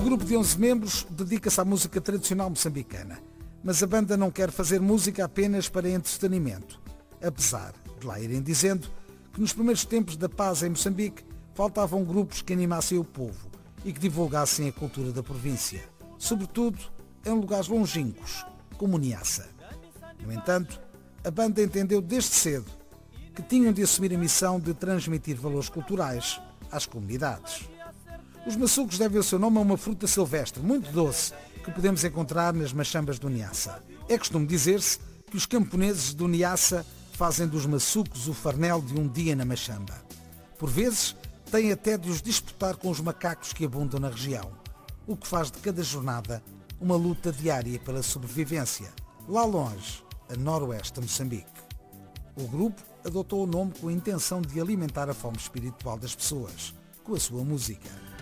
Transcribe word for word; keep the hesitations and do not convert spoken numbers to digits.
grupo de onze membros dedica-se à música tradicional moçambicana, mas a banda não quer fazer música apenas para entretenimento, apesar de lá irem dizendo que nos primeiros tempos da paz em Moçambique faltavam grupos que animassem o povo e que divulgassem a cultura da província, sobretudo em lugares longínquos, como Niassa. No entanto, a banda entendeu desde cedo que tinham de assumir a missão de transmitir valores culturais às comunidades. Os maçucos devem o seu nome a uma fruta silvestre, muito doce, que podemos encontrar nas machambas do Niassa. É costume dizer-se que os camponeses do Niassa fazem dos maçucos o farnel de um dia na machamba. Por vezes, têm até de os disputar com os macacos que abundam na região, o que faz de cada jornada uma luta diária pela sobrevivência, lá longe, a noroeste de Moçambique. O grupo adotou o nome com a intenção de alimentar a fome espiritual das pessoas, com a sua música.